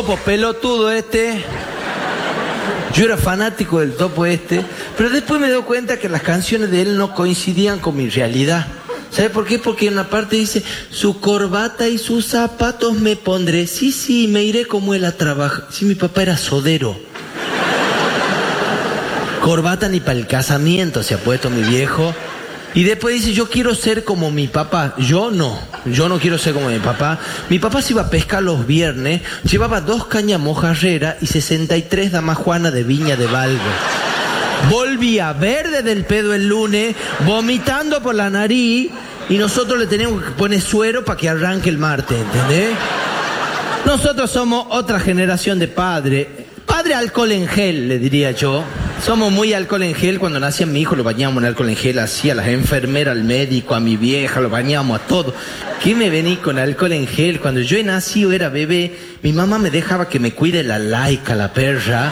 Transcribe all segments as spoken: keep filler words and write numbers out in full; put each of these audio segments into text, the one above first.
topo pelotudo este. Yo era fanático del topo este, pero después me doy cuenta que las canciones de él no coincidían con mi realidad. ¿Sabe por qué? Porque en una parte dice, su corbata y sus zapatos me pondré. Sí, sí, me iré como él a trabajar. Sí, mi papá era sodero. Corbata ni para el casamiento se ha puesto mi viejo. Y después dice, yo quiero ser como mi papá. Yo no, yo no quiero ser como mi papá. Mi papá se iba a pescar los viernes, llevaba dos cañas mojarrera y sesenta y tres damajuana de viña de Valgo. Volvía verde del pedo el lunes, vomitando por la nariz, y nosotros le teníamos que poner suero para que arranque el martes, ¿entendés? Nosotros somos otra generación de padre. Padre alcohol en gel, le diría yo. Somos muy alcohol en gel. Cuando nacía mi hijo lo bañábamos en alcohol en gel, así a las enfermeras, al médico, a mi vieja, lo bañábamos a todo. ¿Qué me vení con alcohol en gel? Cuando yo he nacido, era bebé, mi mamá me dejaba que me cuide la Laica, la perra,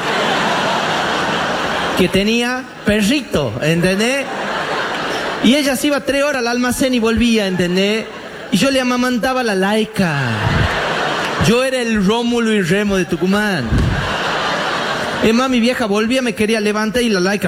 que tenía perrito, ¿entendés? Y ella se iba tres horas al almacén y volvía, ¿entendés? Y yo le amamantaba la Laica. Yo era el Rómulo y Remo de Tucumán. Es más, mi vieja volvía, me quería levantar y la Laica...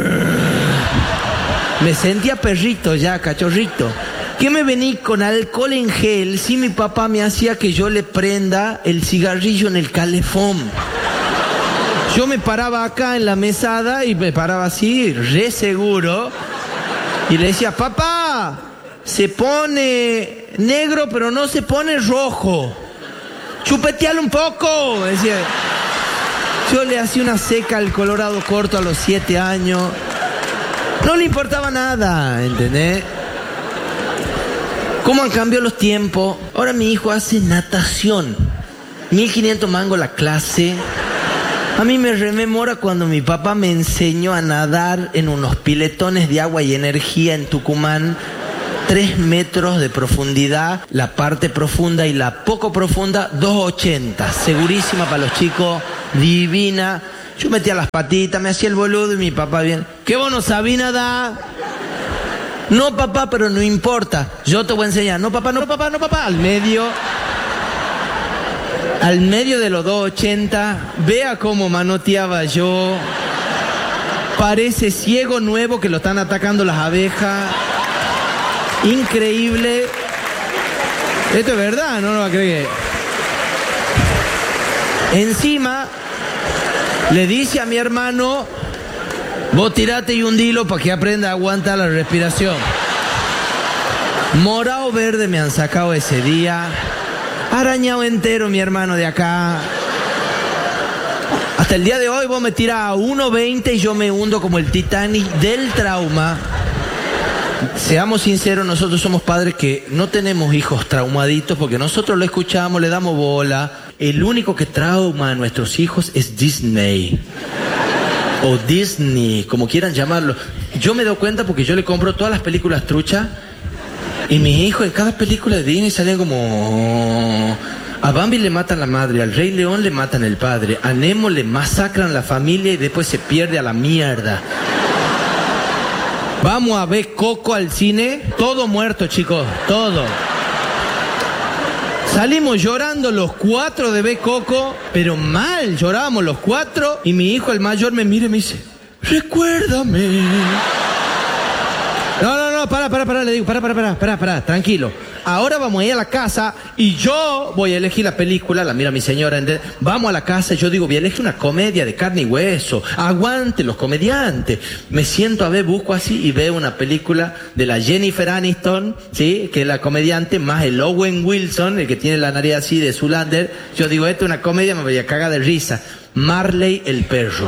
Me sentía perrito ya, cachorrito. ¿Qué me vení con alcohol en gel si mi papá me hacía que yo le prenda el cigarrillo en el calefón? Yo me paraba acá en la mesada y me paraba así, re seguro, y le decía, papá, se pone negro pero no se pone rojo. Chupetealo un poco, decía. Yo le hacía una seca al Colorado corto a los siete años. No le importaba nada, ¿entendés? ¿Cómo han cambiado los tiempos? Ahora mi hijo hace natación. mil quinientos mangos la clase. A mí me rememora cuando mi papá me enseñó a nadar en unos piletones de agua y energía en Tucumán. Tres metros de profundidad, la parte profunda y la poco profunda, dos ochenta. Segurísima para los chicos, divina. Yo metía las patitas, me hacía el boludo y mi papá bien. ¿Qué vos no sabés nadar? No, papá, pero no importa. Yo te voy a enseñar. No, papá, no, papá, no, papá. Al medio. Al medio de los dos ochenta. Vea cómo manoteaba yo. Parece ciego nuevo que lo están atacando las abejas. Increíble. Esto es verdad, no lo va a creer. Encima, le dice a mi hermano, vos tirate y hundilo para que aprenda a aguantar la respiración. Morado verde me han sacado ese día. Arañado entero mi hermano de acá. Hasta el día de hoy vos me tirás a uno veinte y yo me hundo como el Titanic del trauma. Seamos sinceros, nosotros somos padres que no tenemos hijos traumaditos porque nosotros lo escuchamos, le damos bola. El único que trauma a nuestros hijos es Disney. O Disney, como quieran llamarlo. Yo me doy cuenta porque yo le compro todas las películas truchas y mis hijos en cada película de Disney salen como... A Bambi le matan la madre, al Rey León le matan el padre, a Nemo le masacran la familia y después se pierde a la mierda. Vamos a ver Coco al cine, todo muerto, chicos, todo. Salimos llorando los cuatro de ver Coco, pero mal, llorábamos los cuatro, y mi hijo, el mayor, me mira y me dice, recuérdame. No, no, no, para, para, para, le digo, para, para, para, para, para, tranquilo. Ahora vamos a ir a la casa y yo voy a elegir la película, la mira mi señora, ¿entendés? Vamos a la casa y yo digo, voy a elegir una comedia de carne y hueso, aguante los comediantes. Me siento a ver, busco así y veo una película de la Jennifer Aniston, ¿sí? Que es la comediante, más el Owen Wilson, el que tiene la nariz así de Zoolander. Yo digo, esto es una comedia, me voy a cagar de risa. Marley el perro.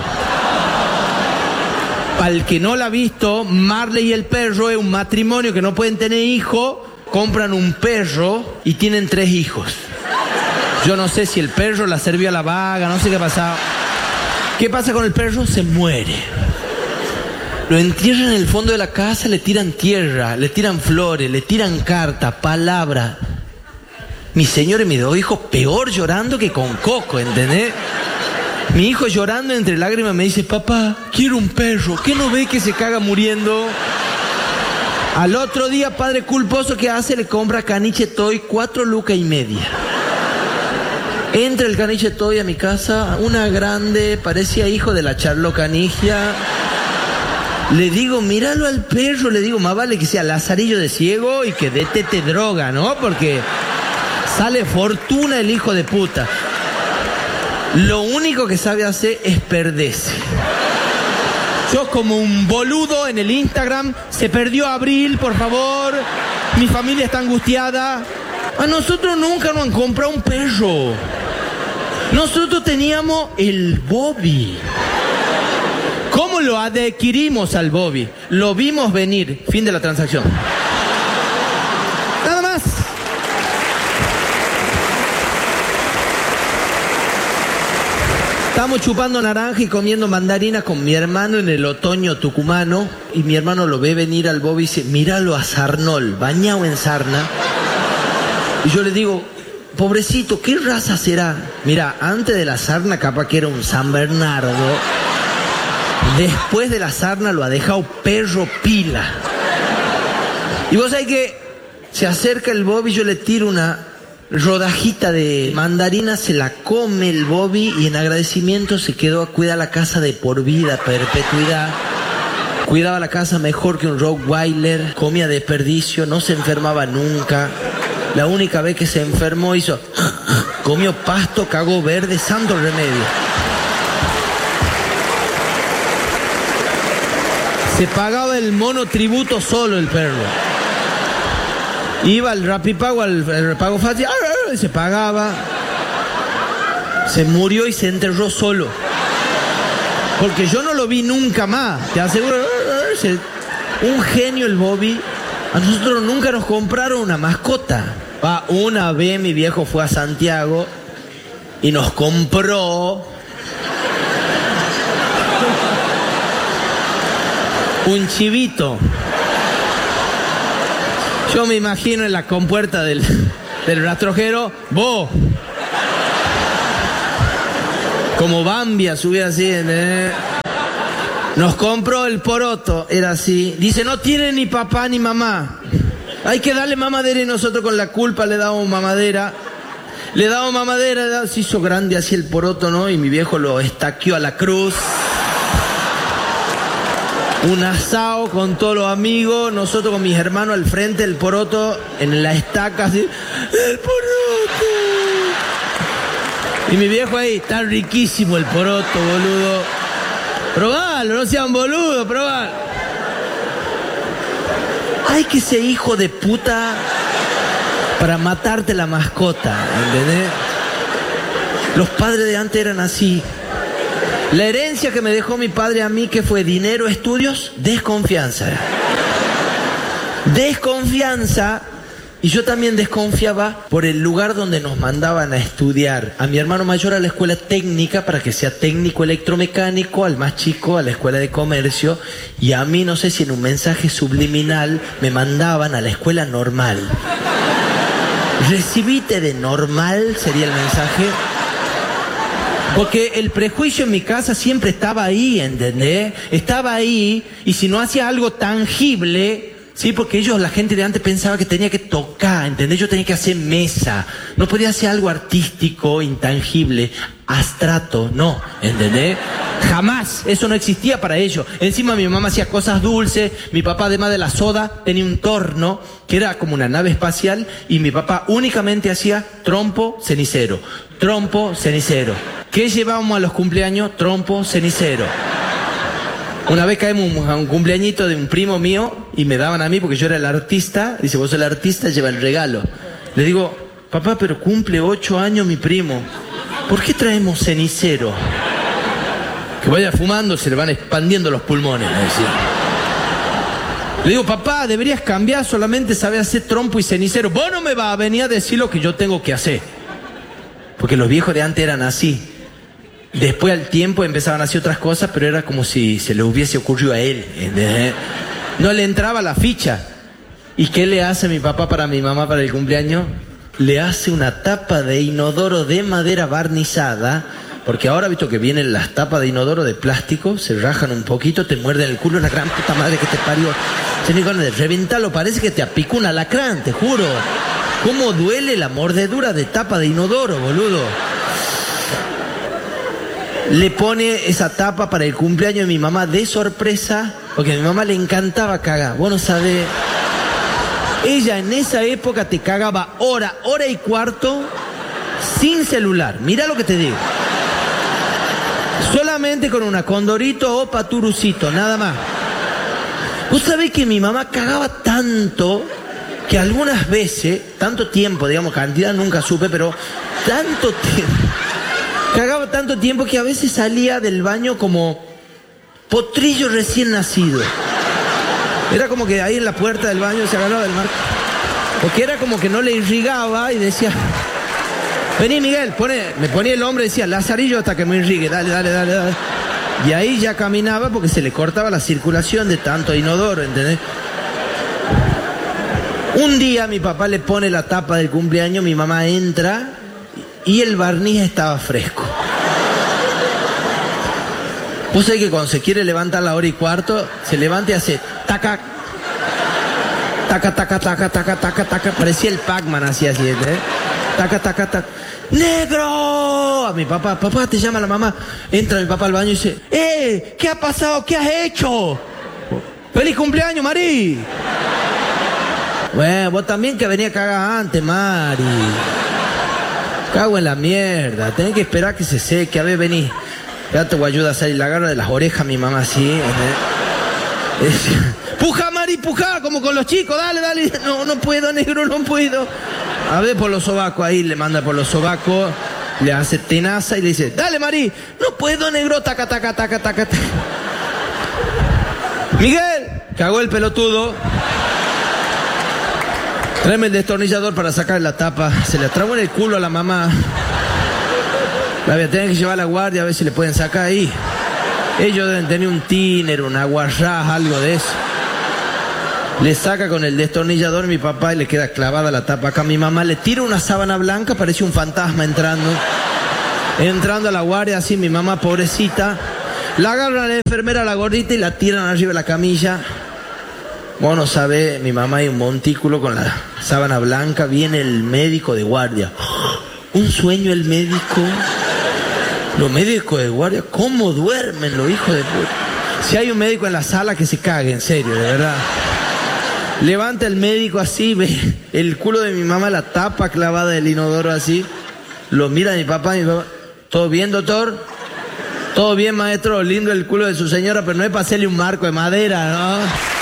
Para el que no la ha visto, Marley y el perro es un matrimonio que no pueden tener hijos, compran un perro y tienen tres hijos. Yo no sé si el perro la sirvió a la vaga, no sé qué pasaba. ¿Qué pasa con el perro? Se muere. Lo entierran en el fondo de la casa, le tiran tierra, le tiran flores, le tiran cartas, palabras. Mi señor y mis dos hijos peor llorando que con Coco, ¿entendés? Mi hijo llorando entre lágrimas me dice, papá, quiero un perro. ¿Qué no ve que se caga muriendo? Al otro día, padre culposo, ¿qué hace? Le compra Caniche Toy cuatro lucas y media. Entra el caniche Toby a mi casa, una grande, parecía hijo de la Charlo Canigia. Le digo, míralo al perro, le digo, más vale que sea lazarillo de ciego y que de tete droga, ¿no? Porque sale fortuna el hijo de puta. Lo único que sabe hacer es perderse. Yo como un boludo en el Instagram, se perdió Abril, por favor, mi familia está angustiada. A nosotros nunca nos han comprado un perro. Nosotros teníamos el Bobby. ¿Cómo lo adquirimos al Bobby? Lo vimos venir. Fin de la transacción. Nada más. Estamos chupando naranja y comiendo mandarinas con mi hermano en el otoño tucumano. Y mi hermano lo ve venir al Bobby y dice, míralo a Sarnol, bañado en sarna. Y yo le digo, pobrecito, ¿qué raza será? Mira, antes de la sarna capaz que era un San Bernardo. Después de la sarna lo ha dejado perro pila. Y vos sabés que se acerca el Bobby, yo le tiro una rodajita de mandarina, se la come el Bobby y en agradecimiento se quedó a cuidar la casa de por vida, perpetuidad. Cuidaba la casa mejor que un Rottweiler, comía desperdicio, no se enfermaba nunca. La única vez que se enfermó hizo... comió pasto, cagó verde, santo remedio. Se pagaba el mono tributo solo el perro. Iba al Rapipago, al, al pago fácil, y se pagaba. Se murió y se enterró solo. Porque yo no lo vi nunca más. Te aseguro. Un genio el Bobby. A nosotros nunca nos compraron una mascota. Va, una vez mi viejo fue a Santiago y nos compró un chivito. Yo me imagino en la compuerta del, del rastrojero, vos, como Bambia, subía así. ¿eh? Nos compró el poroto, era así. Dice, no tiene ni papá ni mamá. Hay que darle mamadera y nosotros con la culpa le damos mamadera. Le damos mamadera, le damos, se hizo grande así el poroto, ¿no? Y mi viejo lo estaqueó a la cruz. Un asado con todos los amigos, nosotros con mis hermanos al frente, el poroto en la estaca, así, ¡el poroto! Y mi viejo ahí, está riquísimo el poroto, boludo. Probalo, no sean boludos, probalo. Hay que ser hijo de puta para matarte la mascota, ¿entendés? Los padres de antes eran así. La herencia que me dejó mi padre a mí, que fue dinero, estudios, desconfianza. Desconfianza. Y yo también desconfiaba por el lugar donde nos mandaban a estudiar. A mi hermano mayor a la escuela técnica para que sea técnico electromecánico, al más chico a la escuela de comercio. Y a mí, no sé si en un mensaje subliminal, me mandaban a la escuela normal. Recibite de normal, sería el mensaje. Porque el prejuicio en mi casa siempre estaba ahí, ¿entendés? Estaba ahí, y si no hacía algo tangible, sí, porque ellos, la gente de antes pensaba que tenía que tocar, ¿entendés? Yo tenía que hacer mesa, no podía hacer algo artístico, intangible, abstrato, no, ¿entendés? Jamás, eso no existía para ellos. Encima mi mamá hacía cosas dulces, mi papá además de la soda tenía un torno que era como una nave espacial y mi papá únicamente hacía trompo, cenicero, trompo, cenicero. ¿Qué llevábamos a los cumpleaños? Trompo, cenicero. Una vez caemos a un cumpleañito de un primo mío y me daban a mí porque yo era el artista. Dice, vos sos el artista, lleva el regalo. Le digo, papá, pero cumple ocho años mi primo. ¿Por qué traemos cenicero? Que vaya fumando, se le van expandiendo los pulmones. Le digo, papá, deberías cambiar, solamente sabe hacer trompo y cenicero. Vos no me vas a venir a decir lo que yo tengo que hacer. Porque los viejos de antes eran así. Después al tiempo empezaban a hacer otras cosas, pero era como si se le hubiese ocurrido a él. ¿entendés? No le entraba la ficha. ¿Y qué le hace mi papá para mi mamá para el cumpleaños? Le hace una tapa de inodoro de madera barnizada, porque ahora visto que vienen las tapas de inodoro de plástico, se rajan un poquito, te muerden el culo, la gran puta madre que te parió. Tenés ganas de reventarlo, parece que te apicó un alacrán, te juro. ¿Cómo duele la mordedura de tapa de inodoro, boludo? le pone esa tapa para el cumpleaños de mi mamá de sorpresa, porque a mi mamá le encantaba cagar. Vos no sabés. Ella en esa época te cagaba hora, hora y cuarto, sin celular. Mira lo que te digo. Solamente con una Condorito o Paturucito, nada más. Vos sabés que mi mamá cagaba tanto que algunas veces, tanto tiempo, digamos, cantidad nunca supe, pero tanto tiempo, cagaba tanto tiempo que a veces salía del baño como potrillo recién nacido. Era como que ahí en la puerta del baño se agarraba del marco. Porque era como que no le irrigaba y decía, vení Miguel, pone, me ponía el hombre y decía, Lazarillo hasta que me irrigue, dale, dale, dale, dale. Y ahí ya caminaba porque se le cortaba la circulación de tanto inodoro, ¿entendés? Un día mi papá le pone la tapa del cumpleaños, mi mamá entra y el barniz estaba fresco. Vos sabés que cuando se quiere levantar a la hora y cuarto, se levanta y hace taca, taca, taca, taca, taca, taca, taca. Parecía el Pac-Man así, así, ¿eh? Taca, taca, taca. ¡Negro! A mi papá, papá, te llama la mamá. Entra mi papá al baño y dice, ¡eh! ¿Qué ha pasado? ¿Qué has hecho? ¡Feliz cumpleaños, Mari! Bueno, vos también que venía a cagar antes, Mari. Cago en la mierda. Tenés que esperar que se seque. A ver, vení. Ya te voy a ayudar a salir. La agarra de las orejas mi mamá así. ¿eh? Puja, Mari, puja, como con los chicos. Dale, dale. No, no puedo, negro, no puedo. A ver por los sobacos. Ahí le manda por los sobacos. Le hace tenaza y le dice, dale, Mari. No puedo, negro. Taca, taca, taca, taca, taca. Miguel. Cagó el pelotudo. Tráeme el destornillador para sacar la tapa. Se le trabó en el culo a la mamá. La voy a tener que llevar a la guardia a ver si le pueden sacar ahí. Ellos deben tener un tiner, una guarrá, algo de eso. Le saca con el destornillador a mi papá y le queda clavada la tapa acá. Mi mamá le tira una sábana blanca, parece un fantasma entrando. Entrando a la guardia así, mi mamá pobrecita. La agarran a la enfermera, a la gordita y la tiran arriba de la camilla. Vos no sabés, mi mamá hay un montículo con la sábana blanca, viene el médico de guardia. Un sueño el médico. Los médicos de guardia, ¿cómo duermen los hijos de puta? Si hay un médico en la sala que se cague, en serio, de verdad. Levanta el médico así, ve el culo de mi mamá, la tapa clavada del inodoro así. Lo mira mi papá, mi papá. ¿Todo bien, doctor? ¿Todo bien, maestro? Lindo el culo de su señora, pero no es para hacerle un marco de madera, ¿no?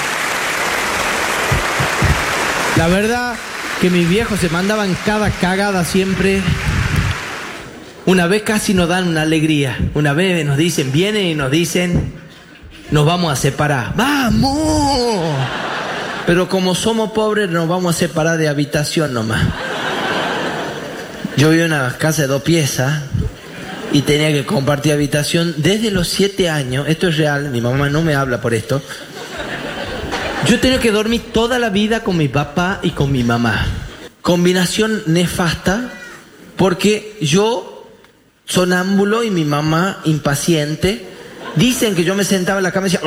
La verdad que mis viejos se mandaban cada cagada siempre. Una vez casi nos dan una alegría. Una vez nos dicen, vienen y nos dicen, nos vamos a separar. ¡Vamos! Pero como somos pobres nos vamos a separar de habitación nomás. Yo vivo en una casa de dos piezas y tenía que compartir habitación desde los siete años. Esto es real, mi mamá no me habla por esto. Yo tenía que dormir toda la vida con mi papá y con mi mamá. Combinación nefasta, porque yo, sonámbulo, y mi mamá, impaciente. Dicen que yo me sentaba en la cama y decía...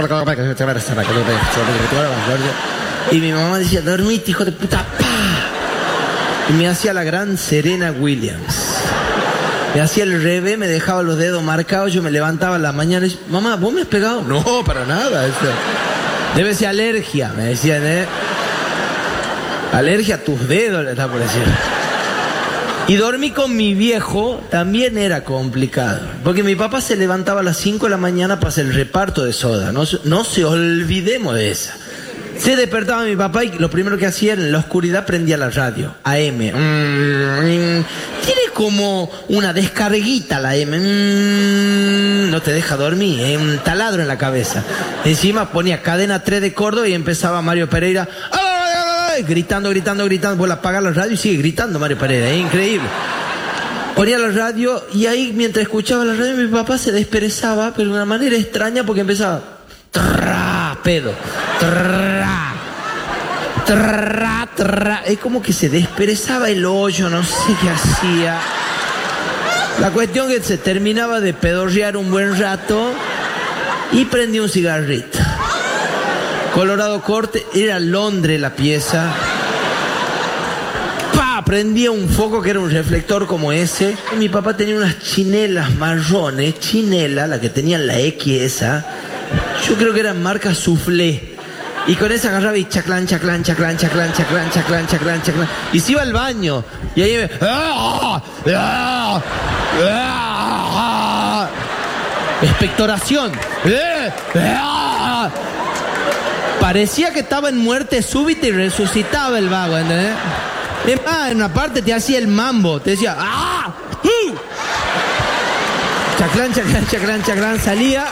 Y mi mamá decía, dormite, hijo de puta. Y me hacía la gran Serena Williams. Me hacía el revés, me dejaba los dedos marcados, yo me levantaba a la mañana y decía, mamá, ¿vos me has pegado? No, para nada. Eso. Debe ser alergia, me decían, ¿eh? Alergia a tus dedos, le está por decir. Y dormí con mi viejo también era complicado. Porque mi papá se levantaba a las cinco de la mañana para hacer el reparto de soda. No, no se olvidemos de esa. Se despertaba mi papá y lo primero que hacía en la oscuridad prendía la radio. A M. Mm, tiene como una descarguita la M. Mm, no te deja dormir, es un taladro en la cabeza. Encima ponía Cadena tres de Córdoba y empezaba Mario Pereira. ¡Ay, ay, ay! Gritando, gritando, gritando. Vuelve a apagar la radio y sigue gritando Mario Pereira. Es increíble. Ponía la radio y ahí mientras escuchaba la radio mi papá se desperezaba, pero de una manera extraña porque empezaba... Trrr, pedo. Trrr, trrr, trrr. Es como que se desperezaba el hoyo, no sé qué hacía. La cuestión es que se terminaba de pedorrear un buen rato y prendía un cigarrito. Colorado corte, era Londres la pieza. ¡Pah! prendía un foco que era un reflector como ese. Y mi papá tenía unas chinelas marrones, chinela, la que tenían la X esa. Yo creo que eran marca Soufflé. Y con esa agarraba y chaclán, chaclán, chaclán, chaclán, chaclán, chaclán, chaclán, chaclán. Y se iba al baño. Y ahí me... expectoración. Parecía que estaba en muerte súbita y resucitaba el vago, ¿entendés? Es más, en una parte te hacía el mambo, te decía ¡ah! ¡Uh! Chaclán, chaclán, chaclán, chaclán, salía.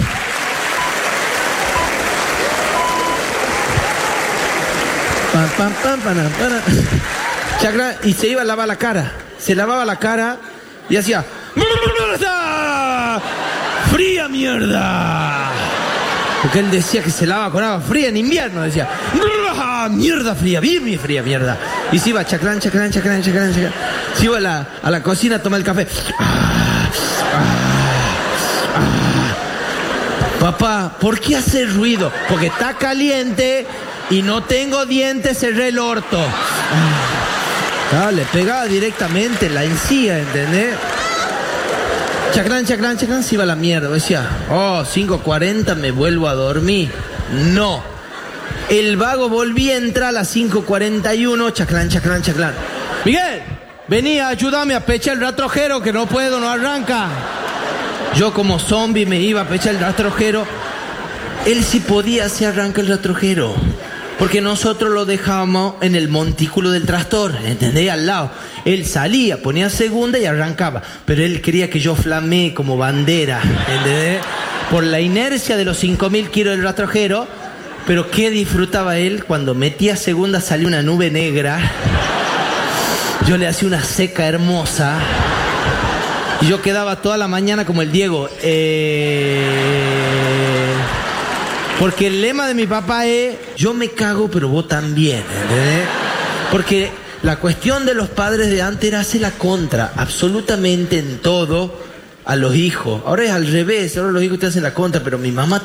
Pam, pam, pam, pam, pam. Chaclán, y se iba a lavar la cara. Se lavaba la cara y hacía ¡fría mierda! Porque él decía que se lava con agua fría en invierno, decía mierda fría, bien fría mierda. Y se iba chaclán, chaclán, chaclán, chaclán, chaclán. Se iba a la, a la cocina a tomar el café. Ah, ah, ah. Papá, ¿por qué hace ruido? Porque está caliente y no tengo dientes, cerré el orto. Ah, le pegaba directamente en la encía, ¿entendés? Chaclán, chaclán, chaclán, se iba a la mierda. Decía, oh, cinco cuarenta, me vuelvo a dormir. No. El vago volvía a entrar a las cinco cuarenta y uno, chaclán, chaclán, chaclán. Miguel, vení, ayúdame a pechar el rastrojero, que no puedo, no arranca. Yo como zombie me iba a pechar el rastrojero. Él sí podía hacer arrancar el rastrojero, porque nosotros lo dejábamos en el montículo del tractor, ¿entendés? Al lado. Él salía, ponía segunda y arrancaba. Pero él quería que yo flamee como bandera, ¿entendés? Por la inercia de los cinco mil kilos del rastrojero. Pero qué disfrutaba él cuando metía segunda, salía una nube negra. Yo le hacía una seca hermosa. Y yo quedaba toda la mañana como el Diego. Eh... Porque el lema de mi papá es, yo me cago, pero vos también, ¿entendés? Porque la cuestión de los padres de antes era hacer la contra, absolutamente en todo, a los hijos. Ahora es al revés, ahora los hijos te hacen la contra, pero mi mamá